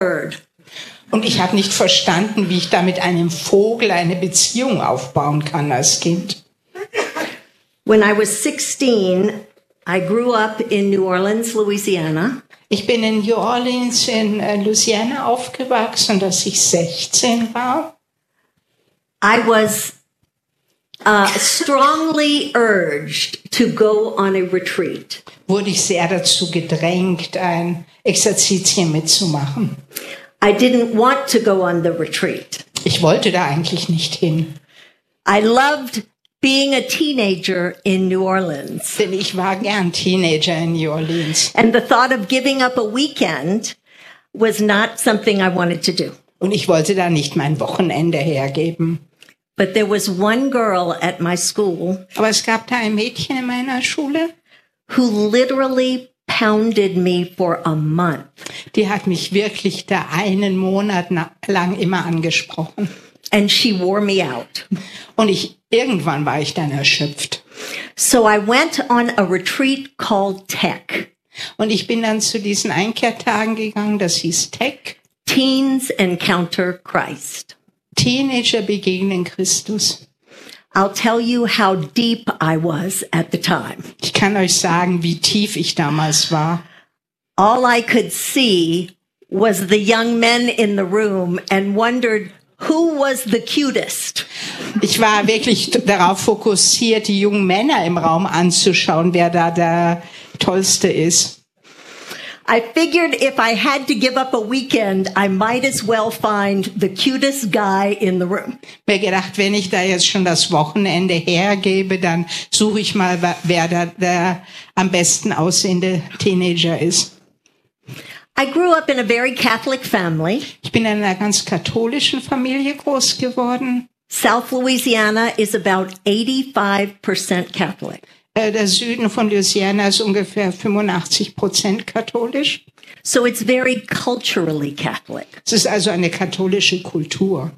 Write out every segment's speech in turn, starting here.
bird. Und ich habe nicht verstanden, wie ich da mit einem Vogel eine Beziehung aufbauen kann als Kind. When I was 16, I grew up in New Orleans, Louisiana. Ich bin in New Orleans in Louisiana aufgewachsen, als ich 16 war. I was strongly urged to go on a retreat. Wurde ich sehr dazu gedrängt, ein Exerzitien mitzumachen. I didn't want to go on the retreat. Ich wollte da eigentlich nicht hin. I loved being a teenager in New Orleans. Denn ich war gern Teenager in New Orleans. And the thought of giving up a weekend was not something I wanted to do. Und ich wollte da nicht mein Wochenende hergeben. But there was one girl at my school Aber es gab da ein Mädchen in meiner Schule, who literally pounded me for a month. die hat mich wirklich da einen Monat lang immer angesprochen. And she wore me out. Und irgendwann war ich dann erschöpft. So I went on a retreat called Tech. Und ich bin dann zu diesen Einkehrtagen gegangen, das hieß Tech. Teens Encounter Christ. Teenager begegnen Christus. I'll tell you how deep I was at the time. Ich kann euch sagen, wie tief ich damals war. All I could see was the young men in the room and wondered who was the cutest. Ich war wirklich darauf fokussiert, die jungen Männer im Raum anzuschauen, wer da der Tollste ist. I figured if I had to give up a weekend, I might as well find the cutest guy in the room. Mir gedacht, wenn ich da jetzt schon das Wochenende hergebe, dann suche ich mal, wer da der am besten aussehende Teenager ist. I grew up in a very Catholic family. Ich bin in einer ganz katholischen Familie groß geworden. South Louisiana is about 85% Catholic. Der Süden von Louisiana ist ungefähr 85% katholisch. So it's very culturally Catholic. Es ist also eine katholische Kultur.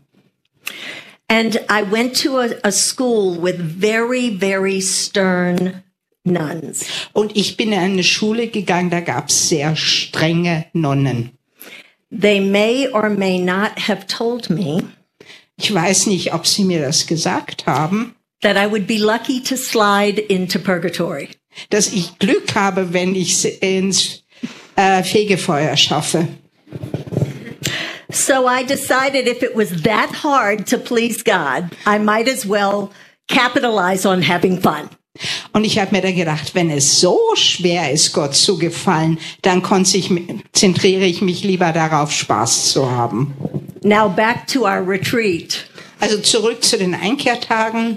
And I went to a school with very, very stern nuns. Und ich bin in eine Schule gegangen, da gab es sehr strenge Nonnen. They may or may not have told me Ich weiß nicht, ob sie mir das gesagt haben, that I would be lucky to slide into purgatory. dass ich Glück habe, wenn ich ins Fegefeuer schaffe. So I decided if it was that hard to please God, I might as well capitalize on having fun. Und ich habe mir dann gedacht, wenn es so schwer ist, Gott zu gefallen, dann konzentriere ich mich lieber darauf, Spaß zu haben. Now back to our retreat. Also zurück zu den Einkehrtagen.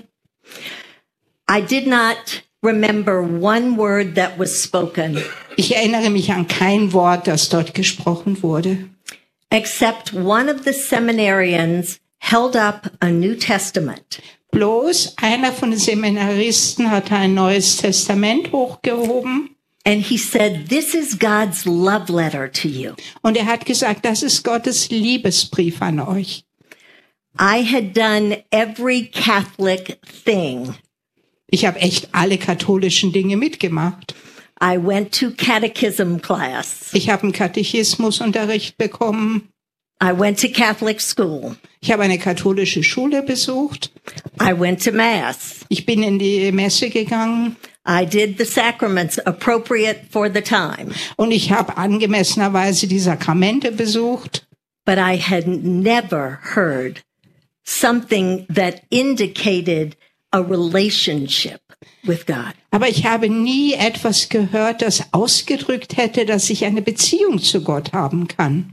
I did not remember one word that was spoken, Ich erinnere mich an kein Wort, das dort gesprochen wurde. except one of the seminarians held up a New Testament. Bloß einer von den Seminaristen hatte ein Neues Testament hochgehoben And he said, "This is God's love letter to you." und er hat gesagt, das ist Gottes Liebesbrief an euch. I had done every Catholic thing. Ich habe echt alle katholischen Dinge mitgemacht. I went to catechism class. Ich habe einen Katechismusunterricht bekommen. I went to Catholic school. Ich habe eine katholische Schule besucht. I went to Mass. Ich bin in die Messe gegangen I did the sacraments appropriate for the time. und ich habe angemessenerweise die Sakramente besucht. But I had never heard something that indicated a relationship with God. Aber ich habe nie etwas gehört, das ausgedrückt hätte, dass ich eine Beziehung zu Gott haben kann.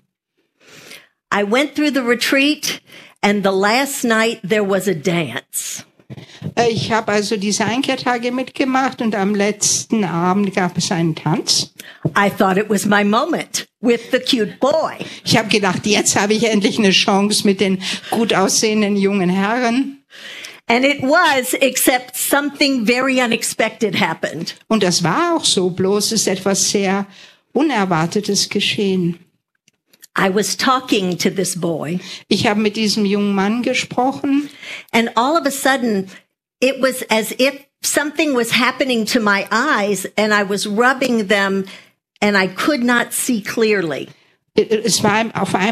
I went through the retreat, and the last night there was a dance. Ich habe also diese Einkehrtage mitgemacht und am letzten Abend gab es einen Tanz. I thought it was my moment with the cute boy. Ich habe gedacht, jetzt habe ich endlich eine Chance mit den gut aussehenden jungen Herren. And it was, except something very unexpected happened. Und das war auch so, bloß ist etwas sehr Unerwartetes geschehen. I was talking to this boy, Ich habe mit diesem jungen Mann gesprochen and all of a sudden, it was as if something was happening to my eyes, and I was rubbing them, and I could not see clearly. Es war auf einmal